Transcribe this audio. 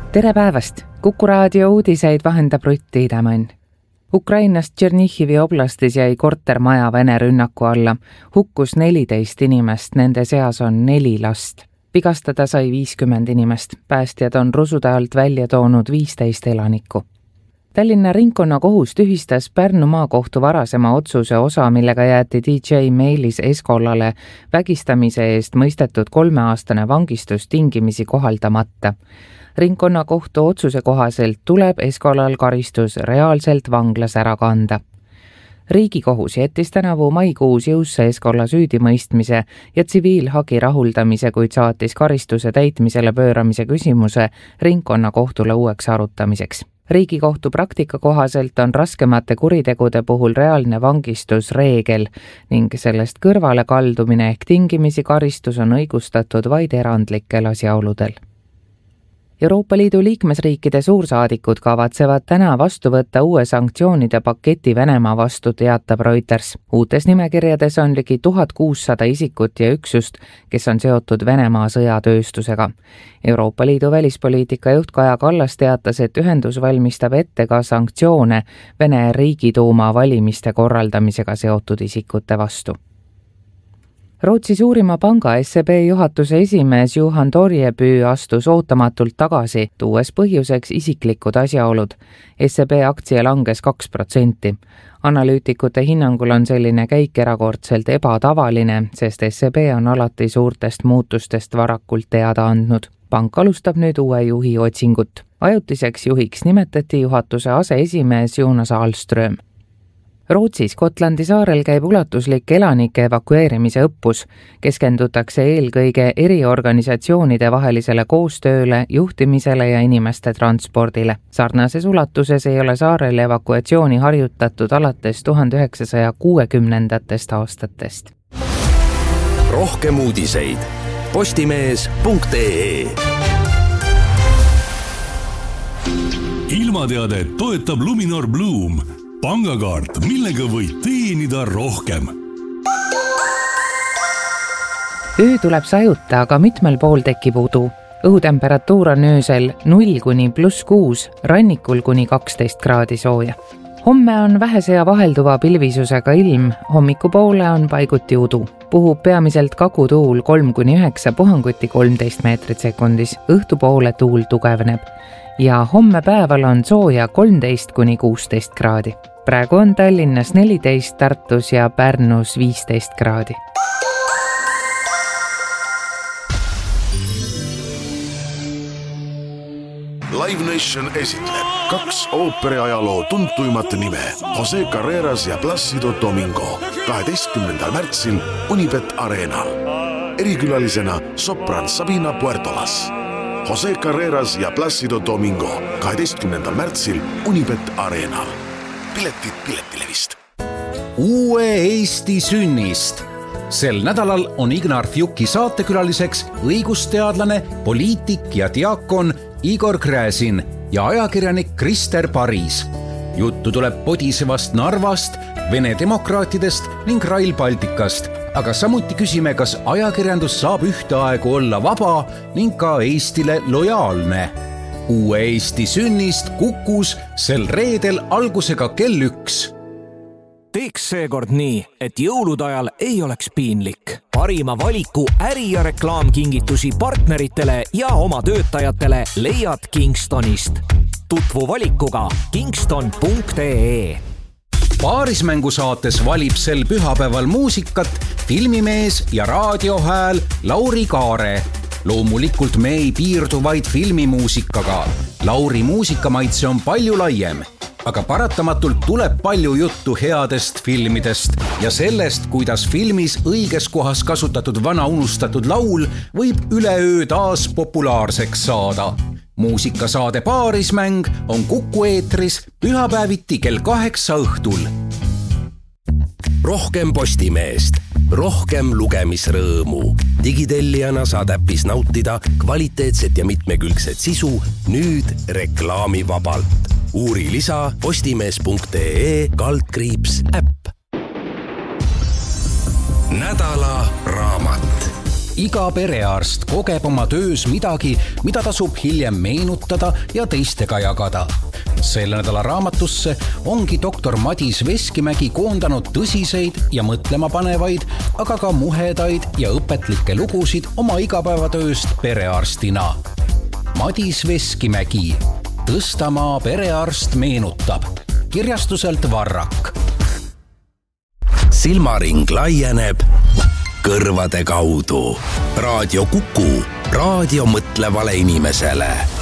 Tere päevast! Kuku raadio uudiseid vahendab Rutt Tiidemann. Ukrainast Tšernihivi oblastis jäi kortermaja Vene rünnaku alla. Hukkus 14 inimest, nende seas on 4 last. Vigastada sai 50 inimest. Päästjad on rusude alt välja toonud 15 elanikku. Tallinna ringkonnakohus tühistas Pärnu maakohtu varasema otsuse osa, millega jäeti DJ Meelis Eskolale vägistamise eest mõistetud 3-aastane vangistus tingimisi kohaldamata. Ringkonnakohtu otsuse kohaselt tuleb Eskolal karistus reaalselt vanglas ära kanda. Riigikohus jättis tänavu maikuus jõusse Eskola süüdimõistmise ja tsiviilhagi rahuldamise, kuid saatis karistuse täitmisele pööramise küsimuse ringkonnakohtule uueks arutamiseks. Riigikohtu praktika kohaselt on raskemate kuritegude puhul reaalne vangistus reegel ning sellest kõrvale kaldumine ehk tingimisi karistus on õigustatud vaid erandlikel asjaoludel. Euroopa Liidu liikmesriikide suursaadikud kavatsevad täna vastu võtta uue sanktsioonide paketi Venemaa vastu, teatab Reuters. Uutes nimekirjades on ligi 1600 isikut ja üksust, kes on seotud Venemaa sõjatööstusega. Euroopa Liidu välispoliitika juht Kaja Kallas teatas, et ühendus valmistab ette ka sanktsioone Vene Riigiduuma valimiste korraldamisega seotud isikute vastu. Rootsi suurima panga SEB juhatuse esimees Johan Torjeby astus ootamatult tagasi, tuues põhjuseks isiklikud asjaolud. SEB aktsia langes 2%. Analüütikute hinnangul on selline käik erakordselt ebatavaline, sest SEB on alati suurtest muutustest varakult teada andnud. Pank alustab nüüd uue juhi otsingut. Ajutiseks juhiks nimetati juhatuse aseesimees Jonas Ahlström. Rootsis Gotlandi saarel käib ulatuslik elanike evakueerimise õppus. Keskendutakse eelkõige eriorganisatsioonide vahelisele koostööle, juhtimisele ja inimeste transpordile. Sarnases ulatuses ei ole saarel evakuatsiooni harjutatud alates 1960. aastatest. Rohkem uudiseid postimees.ee. Ilmateadet toetab Luminor Bloom. Pangakaart, millega võid teenida rohkem. Öö tuleb sajuta, aga mitmel pool tekib udu. Õhutemperatuur on öösel 0 kuni +6, rannikul kuni 12 kraadi sooja. Homme on vähese ja vahelduva pilvisusega ilm, hommikupoole on paiguti udu. Puhub peamiselt kagutuul 3-9, puhanguti 13 meetrit sekundis, õhtupoole tuul tugevneb. Ja homme päeval on sooja 13-16 kraadi. Praegu on Tallinnas 14, Tartus ja Pärnus 15 kraadi. Live Nation esitleb 2 ooperiajaloo tuntuimat nime, Jose Carreras ja Plácido Domingo, 12. märtsil Unibet Arenal. Erikülalisena sopran Sabina Puertolas. Jose Carreras ja Plácido Domingo, 12. märtsil Unibet Arenal. Piletid Piletilevist. Uue Eesti sünnist. Sel nädalal on Ignar Fjuki saatekülaliseks õigusteadlane, poliitik ja diakon Igor Gräzin ja ajakirjanik Krister Paris. Juttu tuleb podisevast Narvast, Vene demokraatidest ning Rail Balticast, aga samuti küsime, kas ajakirjandus saab ühteaegu olla vaba ning ka Eestile lojaalne. Uue Eesti sünnist Kukus sel reedel algusega kell 1. Teeks seekord nii, et jõulude ajal ei oleks piinlik. Parima valiku äri- ja reklaamkingitusi partneritele ja oma töötajatele leiad Kingstonist. Tutvu valikuga kingston.ee. Paarismängusaates valib sel pühapäeval muusikat filmimees ja raadiohääl Lauri Kaare. Loomulikult me ei piirdu vaid filmimuusikaga. Lauri muusikamaitse on palju laiem, aga paratamatult tuleb palju juttu headest filmidest ja sellest, kuidas filmis õiges kohas kasutatud vana unustatud laul võib üleöö taas populaarseks saada. Muusikasaade Paarismäng on Kuku eetris pühapäeviti kell 8 õhtul. Rohkem Postimeest, rohkem lugemisrõõmu. Digitellijana saad äppis nautida kvaliteetset ja mitmekülgset sisu nüüd reklaamivabalt. Uuri lisa postimees.ee/äpp. Nädala raamat. iga perearst kogeb oma töös midagi, mida tasub hiljem meenutada ja teistega jagada. Selle nädala raamatusse ongi doktor Madis Veskimägi koondanud tõsiseid ja mõtlemapanevaid, aga ka muhedaid ja õpetlikke lugusid oma igapäevatööst perearstina. Madis Veskimägi, Tõstamaa perearst meenutab. Kirjastuselt Varrak. Silmaring laieneb kõrvade kaudu. Raadio Kuku, raadio mõtlevale inimesele.